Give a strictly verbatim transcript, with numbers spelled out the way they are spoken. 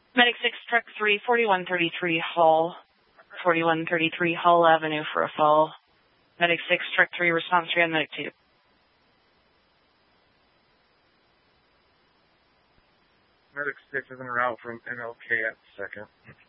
Medic six, Truck three, forty-one thirty-three Hull. forty-one thirty-three Hull Avenue for a fall. Medic six, Truck three, response three on Medic two. Medic six is en route from M L K at second.